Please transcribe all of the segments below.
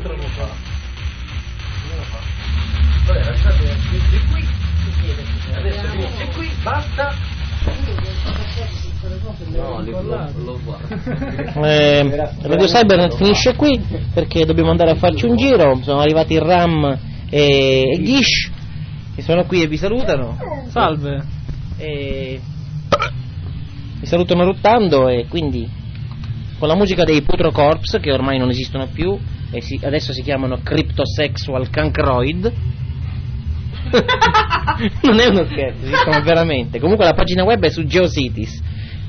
altro lo fa. Come lo fa? Vabbè, lasciate finisce qui. Adesso finisce qui, basta. No, lo fa. Radio Cybernet finisce qui perché dobbiamo andare a farci un giro. Sono arrivati il Ram e Gish che sono qui e vi salutano. Salve. E vi salutano ruttando, e quindi con la musica dei Putro Corps, che ormai non esistono più e adesso si chiamano Cryptosexual Cancroid. Non è uno scherzo, esistono veramente. Comunque la pagina web è su GeoCities,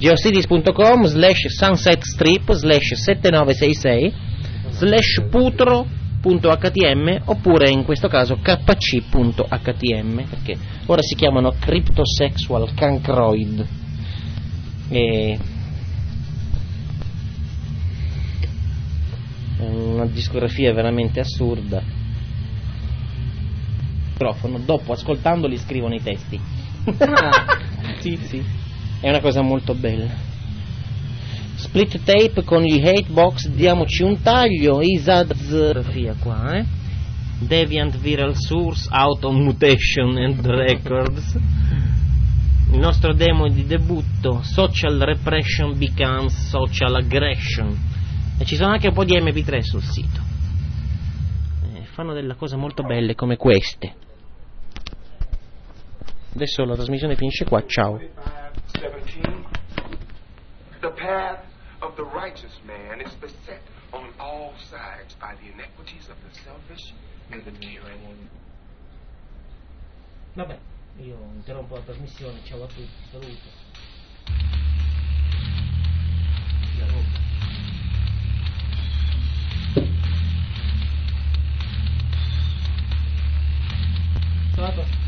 geocities.com/7966/putro.htm, oppure in questo caso kc.htm, perché ora si chiamano Cryptosexual Cancroid. E una discografia veramente assurda. Dopo, ascoltandoli, scrivono i testi. Sì, è una cosa molto bella. Split tape con gli Hatebox, diamoci un taglio. Discografia qua, Deviant Viral Source, Auto Mutation and Records. Il nostro demo di debutto, Social Repression Becomes Social Aggression. E ci sono anche un po' di MP3 sul sito. Fanno delle cose molto belle come queste. Adesso la trasmissione finisce qua, ciao. 17. The path of the righteous man is beset on all sides by the iniquities of the selfish and the daring. Vabbè, io interrompo la trasmissione, ciao a tutti, saluto. Ciao.